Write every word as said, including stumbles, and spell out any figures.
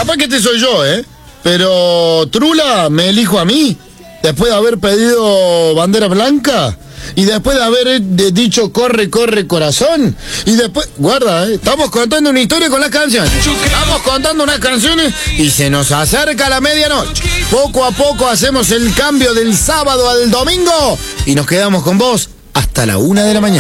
capaz que este soy yo, ¿eh? Pero Trula me elijo a mí, después de haber pedido bandera blanca, y después de haber dicho corre, corre, corazón, y después, guarda, ¿eh? Estamos contando una historia con las canciones, estamos contando unas canciones, y se nos acerca la medianoche. Poco a poco hacemos el cambio del sábado al domingo, y nos quedamos con vos hasta la una de la mañana.